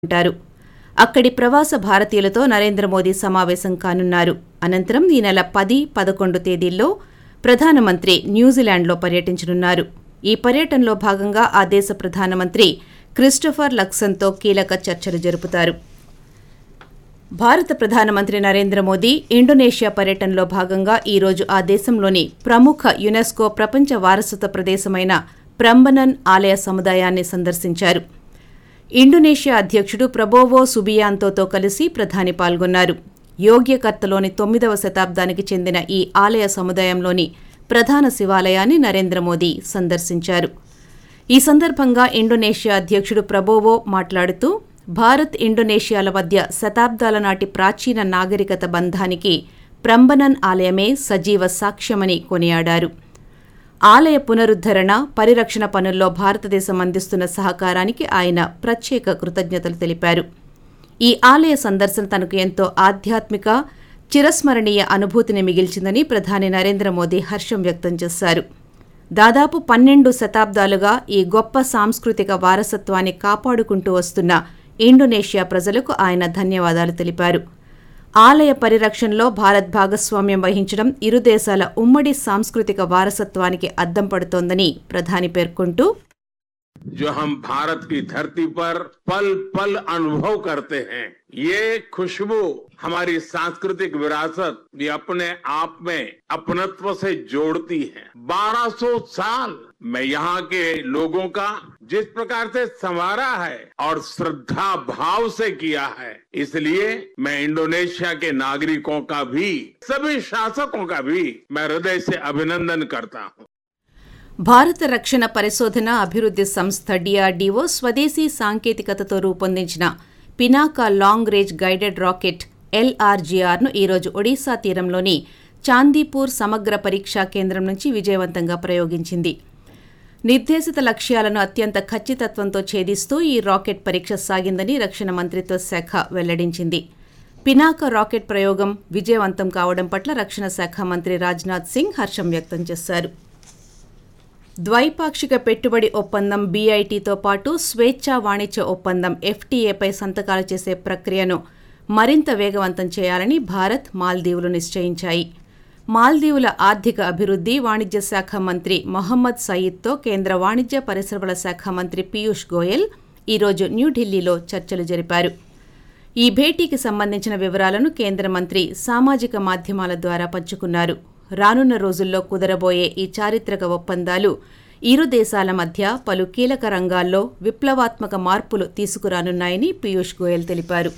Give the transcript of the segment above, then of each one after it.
ఉంటారు. అక్కడి ప్రవాస భారతీయులతో నరేంద్ర మోదీ సమావేశం కానున్నారు. అనంతరం ఈ నెల 10, 11 తేదీల్లో ప్రధానమంత్రి న్యూజిలాండ్లో పర్యటించనున్నారు. ఈ పర్యటనలో భాగంగా ఆ దేశ ప్రధానమంత్రి క్రిస్టోఫర్ లక్సన్తో కీలక చర్చలు జరుపుతారు. భారత ప్రధానమంత్రి నరేంద్ర మోదీ ఇండోనేషియా పర్యటనలో భాగంగా ఈ రోజు ఆ దేశంలోని ప్రముఖ యునెస్కో ప్రపంచ వారసత్వ ప్రదేశమైన ప్రంబనన్ ఆలయ సముదాయాన్ని సందర్శించారు. ఇండోనేషియా అధ్యక్షుడు ప్రబోవో సుబియాంతోతో కలిసి ప్రధాని పాల్గొన్నారు. యోగ్యకర్తలోని 9వ శతాబ్దానికి చెందిన ఈ ఆలయ సముదాయంలోని ప్రధాన శివాలయాన్ని నరేంద్ర మోదీ సందర్శించారు. ఈ సందర్భంగా ఇండోనేషియా అధ్యక్షుడు ప్రబోవో మాట్లాడుతూ భారత్, ఇండోనేషియాల మధ్య శతాబ్దాల నాటి ప్రాచీన నాగరికత బంధానికి ప్రంబనన్ ఆలయమే సజీవ సాక్ష్యమని కొనియాడారు. ఆలయ పునరుద్ధరణ, పరిరక్షణ పనుల్లో భారతదేశం అందిస్తున్న సహకారానికి ఆయన ప్రత్యేక కృతజ్ఞతలు తెలిపారు. ఈ ఆలయ సందర్శన తనకు ఎంతో ఆధ్యాత్మిక, చిరస్మరణీయ అనుభూతిని మిగిల్చిందని ప్రధాని నరేంద్ర మోదీ హర్షం వ్యక్తం చేశారు. దాదాపు 12 శతాబ్దాలుగా ఈ గొప్ప సాంస్కృతిక వారసత్వాన్ని కాపాడుకుంటూ వస్తున్న ఇండోనేషియా ప్రజలకు ఆయన ధన్యవాదాలు తెలిపారు. ఆలయ పరిరక్షణలో భారత్ భాగస్వామ్యం వహించడం ఇరు దేశాల ఉమ్మడి సాంస్కృతిక వారసత్వానికి అద్దం పడుతోందని ప్రధాని పేర్కొంటూ जो हम भारत की धरती पर पल पल अनुभव करते हैं, ये खुशबू हमारी सांस्कृतिक विरासत भी अपने आप में अपनत्व से जोड़ती है। 1200 साल मैं यहाँ के लोगों का जिस प्रकार से संवारा है और श्रद्धा भाव से किया है, इसलिए मैं इंडोनेशिया के नागरिकों का भी, सभी शासकों का भी मैं हृदय से अभिनंदन करता हूँ. భారత రక్షణ పరిశోధన అభివృద్ధి సంస్థ డిఆర్డీఓ స్వదేశీ సాంకేతికతతో రూపొందించిన Pinaka long range guided rocket ఎల్ఆర్జీఆర్ను ఈరోజు ఒడిశా తీరంలోని చాందీపూర్ సమగ్ర పరీక్షా కేంద్రం నుంచి విజయవంతంగా ప్రయోగించింది. నిర్దేశిత లక్ష్యాలను అత్యంత ఖచ్చితత్వంతో ఛేదిస్తూ ఈ రాకెట్ పరీక్ష సాగిందని రక్షణ మంత్రిత్వ శాఖ వెల్లడించింది. పినాకా రాకెట్ ప్రయోగం విజయవంతం కావడం పట్ల రక్షణ శాఖ మంత్రి రాజ్నాథ్ సింగ్ హర్షం వ్యక్తం చేశారు. ద్వైపాక్షిక పెట్టుబడి ఒప్పందం బీఐటీతో పాటు స్వేచ్ఛా వాణిజ్య ఒప్పందం ఎఫ్టీఏపై సంతకాలు చేసే ప్రక్రియను మరింత వేగవంతం చేయాలని భారత్, మాల్దీవులు నిశ్చయించాయి. మాల్దీవుల ఆర్థిక అభివృద్ధి, వాణిజ్య శాఖ మంత్రి మొహమ్మద్ సయీద్తో కేంద్ర వాణిజ్య పరిశ్రమల శాఖ మంత్రి పీయూష్ గోయల్ ఈరోజు న్యూఢిల్లీలో చర్చలు జరిపారు. ఈ భేటీకి సంబంధించిన వివరాలను కేంద్ర మంత్రి సామాజిక మాధ్యమాల ద్వారా పంచుకున్నారు. రానున్న రోజుల్లో కుదరబోయే ఈ చారిత్రక ఒప్పందాలు ఇరు దేశాల మధ్య పలు కీలక రంగాల్లో విప్లవాత్మక మార్పులు తీసుకురానున్నాయని పీయూష్ గోయల్ తెలిపారు.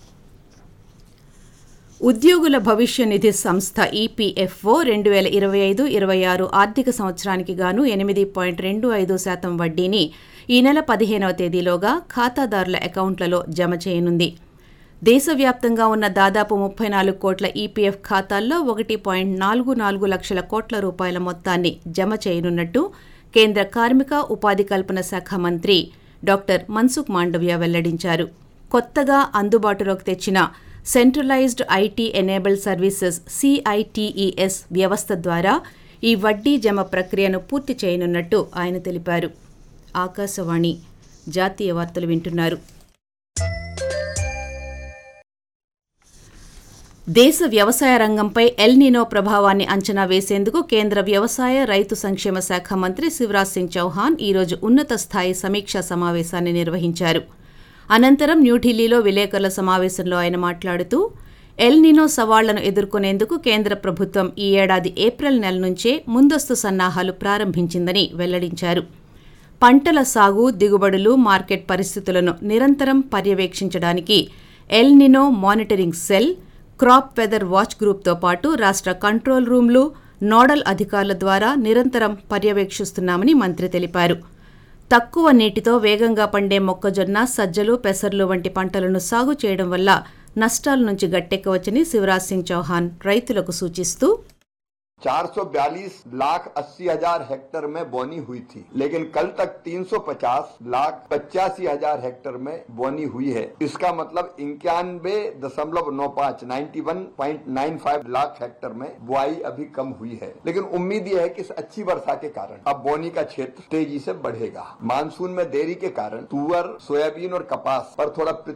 ఉద్యోగుల భవిష్య నిధి సంస్థ ఈపీఎఫ్ఓ 2025-26 ఆర్థిక సంవత్సరానికి గాను 8.25% వడ్డీని ఈ నెల 15వ తేదీలోగా ఖాతాదారుల అకౌంట్లలో జమ చేయనుంది. దేశవ్యాప్తంగా ఉన్న దాదాపు 34 కోట్ల ఈపీఎఫ్ ఖాతాల్లో 1.44 లక్షల కోట్ల రూపాయల మొత్తాన్ని జమ చేయనున్నట్టు కేంద్ర కార్మిక, ఉపాధి కల్పన శాఖ మంత్రి డాక్టర్ మన్సుఖ్ మాండవ్య వెల్లడించారు. కొత్తగా అందుబాటులోకి తెచ్చిన centralised IT enabled services CITES వ్యవస్థ ద్వారా ఈ వడ్డీ జమ ప్రక్రియను పూర్తి చేయనున్నట్టు ఆయన తెలిపారు. ఆకాశవాణి జాతీయ వార్తలు వింటున్నారు. దేశ వ్యవసాయ రంగంపై ఎల్ నినో ప్రభావాన్ని అంచనా వేసేందుకు కేంద్ర వ్యవసాయ, రైతు సంక్షేమ శాఖ మంత్రి శివరాజ్ సింగ్ చౌహాన్ ఈరోజు ఉన్నత స్థాయి సమీక్షా సమావేశాన్ని నిర్వహించారు. అనంతరం న్యూఢిల్లీలో విలేకరుల సమావేశంలో ఆయన మాట్లాడుతూ ఎల్ నినో సవాళ్లను ఎదుర్కొనేందుకు కేంద్ర ప్రభుత్వం ఈ ఏడాది ఏప్రిల్ నెల నుంచే ముందస్తు సన్నాహాలు ప్రారంభించిందని వెల్లడించారు. పంటల సాగు, దిగుబడులు, మార్కెట్ పరిస్థితులను నిరంతరం పర్యవేక్షించడానికి El Nino monitoring cell, crop weather watch గ్రూప్తో పాటు రాష్ట్ర కంట్రోల్ రూమ్లు, నోడల్ అధికారుల ద్వారా నిరంతరం పర్యవేక్షిస్తున్నామని మంత్రి తెలిపారు. తక్కువ నీటితో వేగంగా పండే మొక్కజొన్న, సజ్జలు, పెసర్లు వంటి పంటలను సాగు చేయడం వల్ల నష్టాల నుంచి గట్టెక్కవచ్చని శివరాజ్ సింగ్ చౌహాన్ రైతులకు సూచిస్తూ 442,80,000 हेक्टेयर में बोनी हुई थी, लेकिन कल तक 350,85,000 हेक्टेयर में बोनी हुई है. इसका मतलब 91.95 लाख हेक्टेयर में बुआई अभी कम हुई है. लेकिन उम्मीद यह है कि इस अच्छी वर्षा के कारण अब बोनी का क्षेत्र तेजी से बढ़ेगा. मानसून में देरी के कारण तुअर, सोयाबीन और कपास पर थोड़ा